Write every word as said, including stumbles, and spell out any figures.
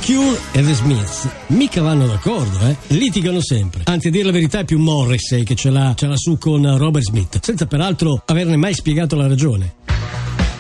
Cure e The Smiths mica vanno d'accordo, eh? Litigano sempre. Anzi, a dire la verità è più Morrissey che ce l'ha, ce l'ha su con Robert Smith, senza peraltro averne mai spiegato la ragione.